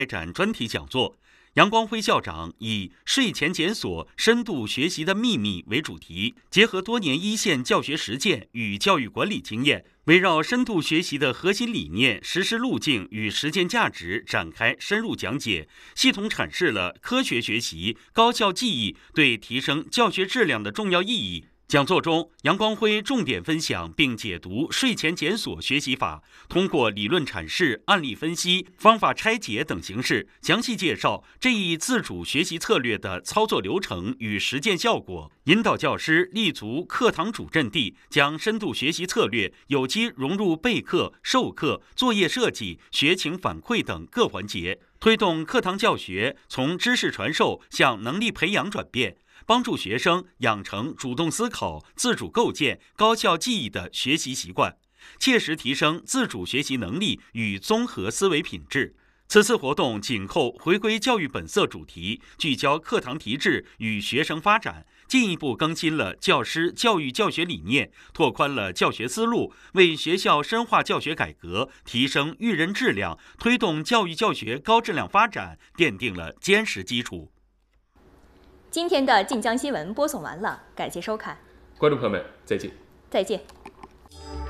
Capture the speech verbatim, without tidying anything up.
开展专题讲座。杨光辉校长以“睡前检索：深度学习的秘密”为主题，结合多年一线教学实践与教育管理经验，围绕深度学习的核心理念、实施路径与实践价值展开深入讲解，系统阐释了科学学习、高效记忆对提升教学质量的重要意义。讲座中，杨光辉重点分享并解读睡前检索学习法，通过理论阐释、案例分析、方法拆解等形式，详细介绍这一自主学习策略的操作流程与实践效果，引导教师立足课堂主阵地，将深度学习策略有机融入备课、授课、作业设计、学情反馈等各环节，推动课堂教学从知识传授向能力培养转变，帮助学生养成主动思考、自主构建、高效记忆的学习习惯，切实提升自主学习能力与综合思维品质。此次活动紧扣回归教育本色主题，聚焦课堂提质与学生发展，进一步更新了教师教育教学理念，拓宽了教学思路，为学校深化教学改革、提升育人质量、推动教育教学高质量发展奠定了坚实基础。 今天的晋江新闻播送完了，感谢收看， 观众朋友们，再见。 再见。